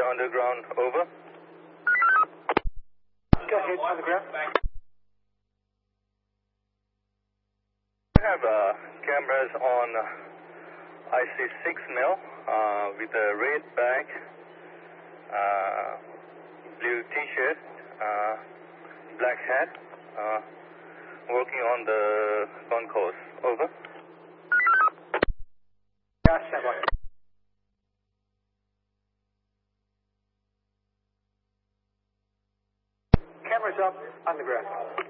underground, over. Go ahead, underground. We have cameras on IC 6 mil with a red bag, blue t-shirt, black hat, working on the concourse, over. Yeah, stand by. Cameras up, underground.